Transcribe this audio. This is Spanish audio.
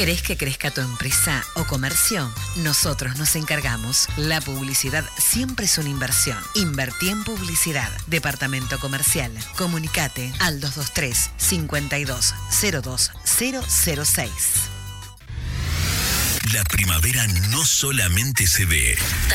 ¿Querés que crezca tu empresa o comercio? Nosotros nos encargamos. La publicidad siempre es una inversión. Invertí en publicidad. Departamento Comercial. Comunicate al 223 52 02 006. La primavera no solamente se ve.